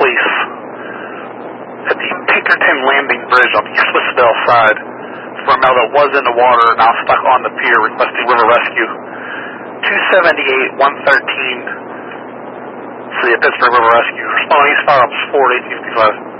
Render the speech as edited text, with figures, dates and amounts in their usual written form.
Police at the Pinkerton Landing Bridge on the Swissvale side for a male that was in the water, now stuck on the pier, requesting river rescue. 278-113, City of Pittsburgh River Rescue. Responding east fire ups 4 855.